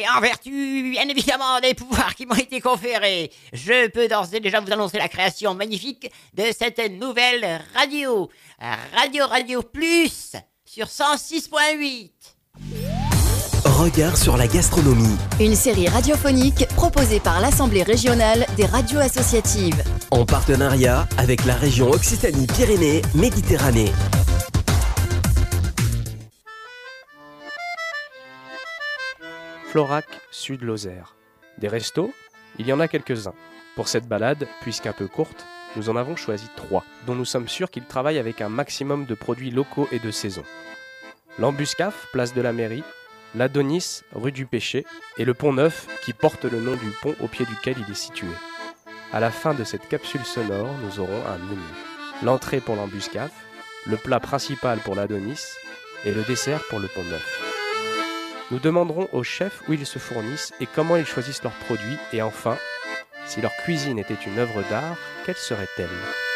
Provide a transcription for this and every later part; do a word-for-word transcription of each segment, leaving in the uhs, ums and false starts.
en vertu, bien évidemment, des pouvoirs qui m'ont été conférés, je peux d'ores et déjà vous annoncer la création magnifique de cette nouvelle radio. Radio Radio Plus sur cent six point huit. Regard sur la gastronomie. Une série radiophonique proposée par l'Assemblée régionale des radios associatives. En partenariat avec la région Occitanie-Pyrénées-Méditerranée. Florac, Sud-Lozère. Des restos ? Il y en a quelques-uns. Pour cette balade, puisqu'un peu courte, nous en avons choisi trois, dont nous sommes sûrs qu'ils travaillent avec un maximum de produits locaux et de saison. L'Embuscaf, place de la mairie, l'Adonis, rue du Pêcher, et le Pont Neuf, qui porte le nom du pont au pied duquel il est situé. À la fin de cette capsule sonore, nous aurons un menu. L'entrée pour l'Embuscaf, le plat principal pour l'Adonis, et le dessert pour le Pont Neuf. Nous demanderons aux chefs où ils se fournissent et comment ils choisissent leurs produits, et enfin, si leur cuisine était une œuvre d'art, quelle serait-elle ?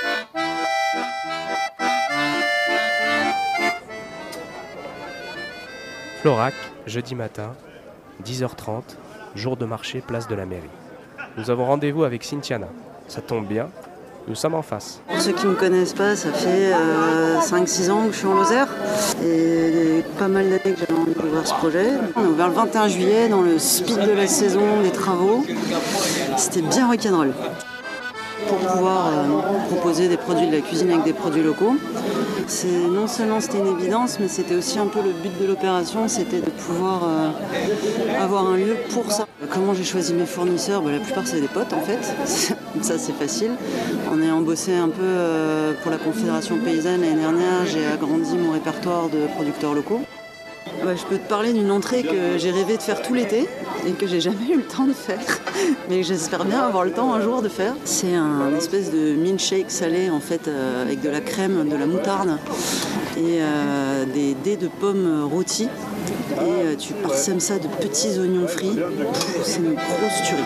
Florac, jeudi matin, dix heures trente, jour de marché, place de la mairie. Nous avons rendez-vous avec Cynthiana. Ça tombe bien, nous sommes en face. Pour ceux qui ne me connaissent pas, ça fait euh, cinq six ans que je suis en Lozère. Et pas mal d'années que j'avais envie d'ouvrir ce projet. On a ouvert le vingt et un juillet, dans le speed de la saison, des travaux. C'était bien rock'n'roll. Pour pouvoir euh, proposer des produits de la cuisine avec des produits locaux. C'est, non seulement c'était une évidence, mais c'était aussi un peu le but de l'opération, c'était de pouvoir euh, avoir un lieu pour ça. Comment j'ai choisi mes fournisseurs ? Ben, la plupart c'est des potes en fait, ça c'est facile. En ayant bossé un peu euh, pour la Confédération Paysanne l'année dernière, j'ai agrandi mon répertoire de producteurs locaux. Ouais, je peux te parler d'une entrée que j'ai rêvé de faire tout l'été et que j'ai jamais eu le temps de faire, mais que j'espère bien avoir le temps un jour de faire. C'est un espèce de milkshake salé en fait euh, avec de la crème, de la moutarde et euh, des dés de pommes rôtis. Et euh, tu parsèmes ça de petits oignons frits. C'est une grosse tuerie.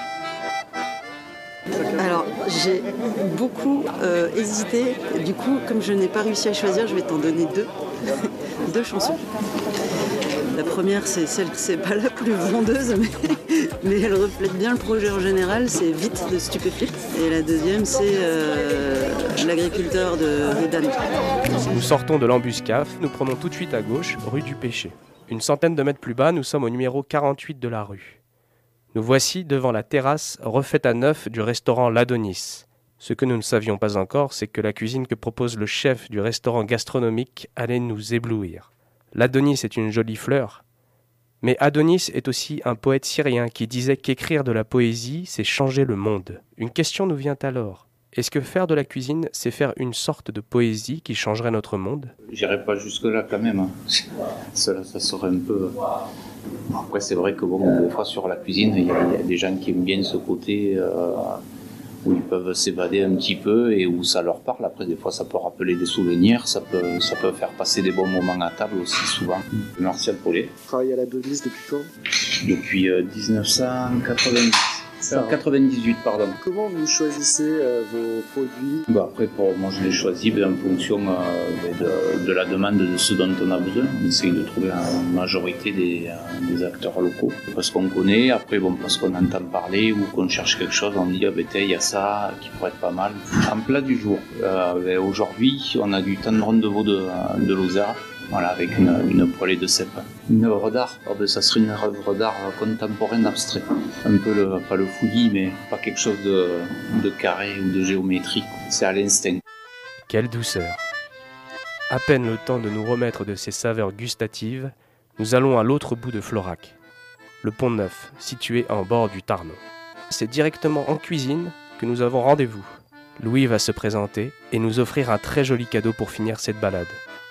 Alors, j'ai beaucoup euh, hésité. Du coup, comme je n'ai pas réussi à choisir, je vais t'en donner deux. deux chansons. La première, c'est celle qui n'est pas la plus vendeuse, mais, mais elle reflète bien le projet en général, c'est Vite de Stupéflip. Et la deuxième, c'est euh, L'agriculteur de, de Dan. Nous sortons de l'Embuscaf, nous prenons tout de suite à gauche, rue du Pêcher. Une centaine de mètres plus bas, nous sommes au numéro quarante-huit de la rue. Nous voici devant la terrasse refaite à neuf du restaurant L'Adonis. Ce que nous ne savions pas encore, c'est que la cuisine que propose le chef du restaurant gastronomique allait nous éblouir. L'Adonis est une jolie fleur, mais Adonis est aussi un poète syrien qui disait qu'écrire de la poésie, c'est changer le monde. Une question nous vient alors. Est-ce que faire de la cuisine, c'est faire une sorte de poésie qui changerait notre monde ? J'irai pas jusque-là quand même. Hein. Cela, ça serait un peu... Après, c'est vrai que bon, des fois sur la cuisine, il y, y a des gens qui aiment bien ce côté... Euh... où ils peuvent s'évader un petit peu et où ça leur parle. Après, des fois, ça peut rappeler des souvenirs, ça peut, ça peut faire passer des bons moments à table aussi, souvent. Martial Paulet. Vous travaillez à l'Adonis depuis quand ? Depuis euh, dix-neuf cent quatre-vingt-dix. quatre-vingt-dix-huit, pardon. Comment vous choisissez euh, vos produits ? Bah après, pour moi, je les choisis ben, en fonction euh, de, de la demande de ce dont on a besoin. On essaye de trouver la majorité des, euh, des acteurs locaux. Parce qu'on connaît, après, bon, parce qu'on entend parler ou qu'on cherche quelque chose, on dit, ah, ben, il y a ça qui pourrait être pas mal. En plat du jour, euh, ben, aujourd'hui, on a du tendron de veau de, de Lozère. Voilà, avec une, une poêlée de cèpe. Une œuvre d'art, oh ben ça serait une œuvre d'art contemporaine abstrait. Un peu, le, pas le fouillis, mais pas quelque chose de, de carré ou de géométrique. C'est à l'instinct. Quelle douceur. À peine le temps de nous remettre de ces saveurs gustatives, nous allons à l'autre bout de Florac, le Pont Neuf, situé en bord du Tarnon. C'est directement en cuisine que nous avons rendez-vous. Louis va se présenter et nous offrir un très joli cadeau pour finir cette balade.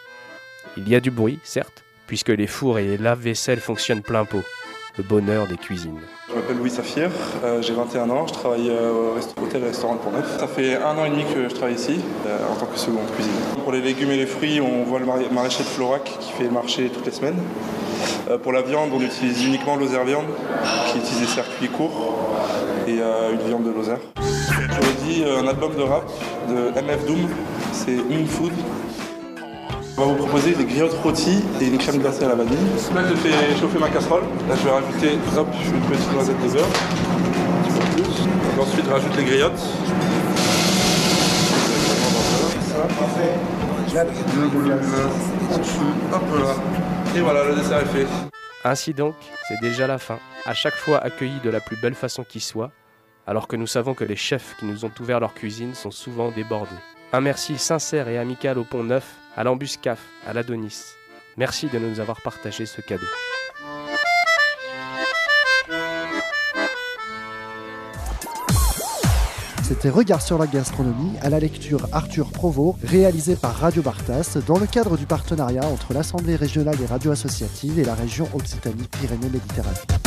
Il y a du bruit, certes, puisque les fours et les lave-vaisselle fonctionnent plein pot. Le bonheur des cuisines. Je m'appelle Louis Saphir, euh, j'ai vingt et un ans, je travaille euh, au rest- hôtel et restaurant Pont Neuf. Ça fait un an et demi que je travaille ici, euh, en tant que seconde cuisine. Pour les légumes et les fruits, on voit le mar- maraîcher de Florac qui fait le marché toutes les semaines. Euh, pour la viande, on utilise uniquement Lozère Viande, qui utilise des circuits courts et euh, une viande de Lozère. J'aurais dit euh, un album de rap de M F Doom, c'est Une Food. On va vous proposer des griottes rôties et une crème glacée à la vanille. Là, je fais chauffer ma casserole. Là, je vais rajouter hop, une petite noisette de beurre. Un petit peu plus. Donc, ensuite, je rajoute les griottes. Hop là. Et voilà, le dessert est fait. Ainsi donc, c'est déjà la fin, à chaque fois accueillis de la plus belle façon qui soit, alors que nous savons que les chefs qui nous ont ouvert leur cuisine sont souvent débordés. Un merci sincère et amical au Pont Neuf, à l'Embuscaf, à l'Adonis. Merci de nous avoir partagé ce cadeau. C'était Regard sur la gastronomie, à la lecture Arthur Provost, réalisé par Radio Bartas dans le cadre du partenariat entre l'Assemblée régionale des radios associatives et la région Occitanie-Pyrénées-Méditerranée.